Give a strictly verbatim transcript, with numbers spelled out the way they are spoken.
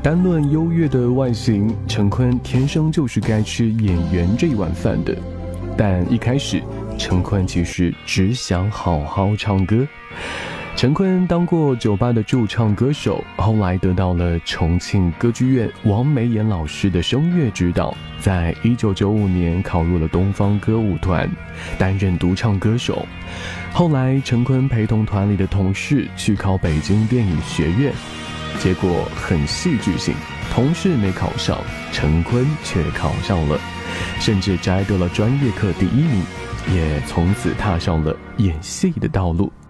单论优越的外形，陈坤天生就是该吃演员这一碗饭的。但一开始，陈坤其实只想好好唱歌。陈坤当过酒吧的驻唱歌手，后来得到了重庆歌剧院王梅妍老师的声乐指导，在一九九五年考入了东方歌舞团，担任独唱歌手。后来陈坤陪同团里的同事去考北京电影学院，结果很戏剧性，同事没考上，陈坤却考上了，甚至摘得了专业课第一名，也从此踏上了演戏的道路。